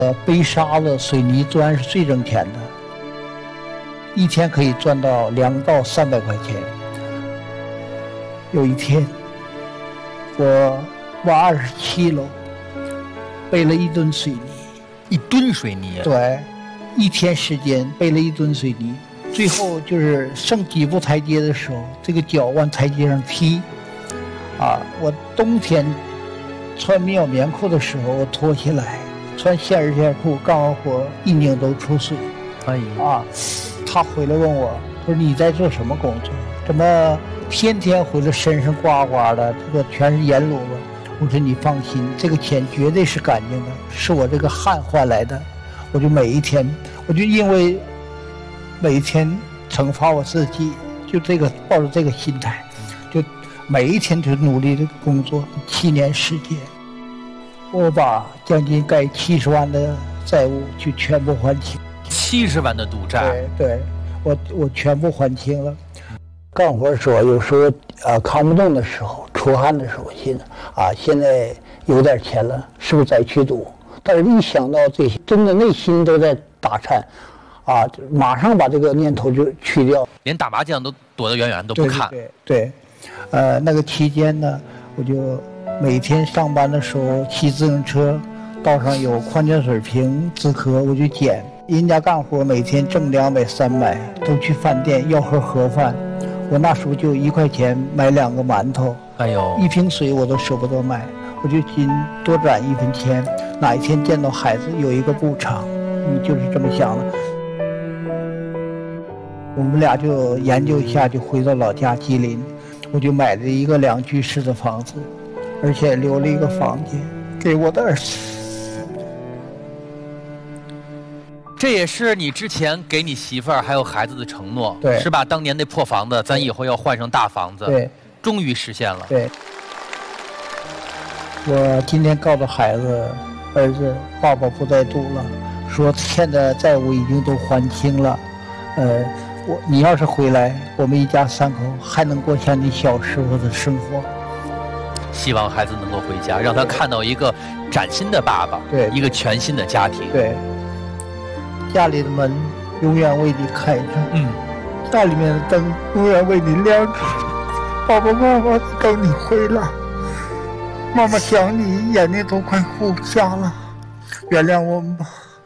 背沙子、水泥砖是最挣钱的，一天可以赚到2到300块钱。有一天，我挖27楼，背了1吨水泥。 1吨水泥？ 对，1天时间背了1吨水泥。最后就是剩几步台阶的时候，这个脚往台阶上踢。我冬天穿棉袄棉裤的时候，我脱下来。穿线儿线裤干完活一拧都出水。 哎呀！ 他回来问我，他说你在做什么工作？怎么天天回来身上刮刮的，这个全是盐卤子？我说你放心，这个钱绝对是干净的，是我这个汗换来的。我就每一天，我就因为每一天惩罚我自己，就这个抱着这个心态，就每一天就努力的工作，7年时间。我把将近该70万的债务就全部还清。 70万的赌债？ 对，我全部还清了。干活的时候，有时候扛不动的时候，出汗的时候，心现在有点钱了，是不是再去赌？但是一想到这些，真的内心都在打颤，马上把这个念头就去掉， 连打麻将都躲得远远都不看。 对，那个期间呢，我就每天上班的时候骑自行车，道上有矿泉水瓶、纸壳，我就捡。人家干活每天挣200、300，都去饭店要盒盒饭。我那时候就1块钱买2个馒头， 哎呦 ，1瓶水我都舍不得买，我就仅多攒1分钱。哪一天见到孩子有一个补偿，就是这么想的。我们俩就研究一下，就回到老家吉林，我就买了一个2居室的房子。而且留了一个房间给我的儿子。 这也是你之前给你媳妇儿还有孩子的承诺， 对， 是吧？当年那破房子，咱以后要换上大房子， 对， 终于实现了。 对，我今天告诉孩子，儿子，爸爸不再赌了，说欠的债务已经都还清了，你要是回来，我们一家3口还能过像你小时候的生活。 希望孩子能够回家，让他看到一个崭新的爸爸， 对， 一个全新的家庭。 对，家里的门永远为你开着，家里面的灯永远为你亮着。爸爸妈妈等你回来，妈妈想你，眼睛都快哭瞎了，原谅我们吧。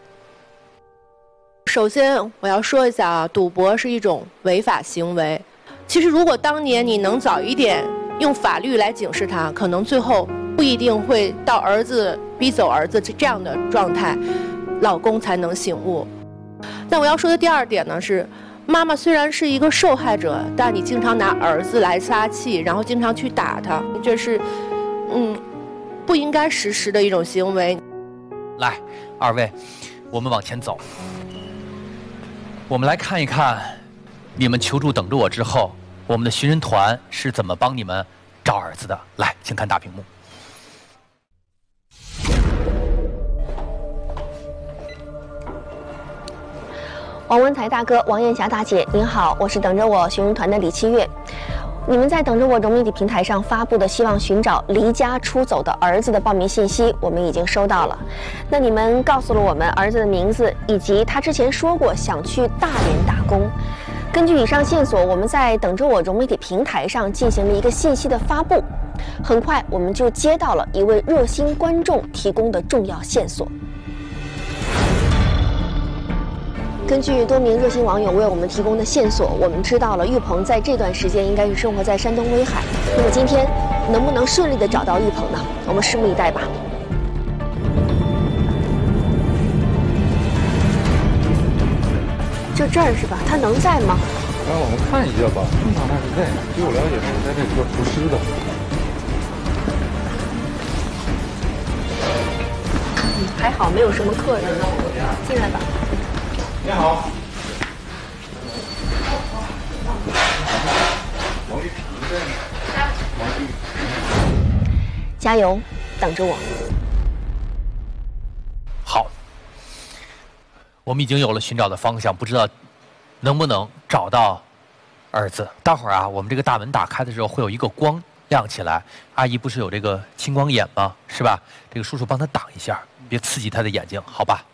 首先我要说一下赌博是一种违法行为。其实如果当年你能早一点用法律来警示他，可能最后不一定会到儿子逼走儿子这样的状态，老公才能醒悟。那我要说的第2点呢是，妈妈虽然是一个受害者，但你经常拿儿子来撒气，然后经常去打他，这是不应该实施的一种行为。 来，2位，我们往前走，我们来看一看你们求助等着我之后，我们的寻人团是怎么帮你们找儿子的。来，请看大屏幕。 王文才大哥、王艳霞大姐，您好，我是等着我寻人团的李七月。你们在等着我融媒体平台上发布的希望寻找离家出走的儿子的报名信息，我们已经收到了。那你们告诉了我们儿子的名字，以及他之前说过想去大连打工。根据以上线索，我们在等着我融媒体平台上进行了一个信息的发布。很快，我们就接到了一位热心观众提供的重要线索。根据多名热心网友为我们提供的线索，我们知道了玉鹏在这段时间应该是生活在山东威海。那么今天能不能顺利的找到玉鹏呢？我们拭目以待吧。就这儿是吧？他能在吗？ 让我们看一下吧。正常他是在，据我了解是在这做厨师的。 还好没有什么客人，进来吧。 你好。 加油，等着我。 好，我们已经有了寻找的方向，不知道能不能找到儿子。待会儿啊，我们这个大门打开的时候会有一个光亮起来。阿姨不是有这个青光眼吗？是吧？这个叔叔帮他挡一下，别刺激他的眼睛，好吧？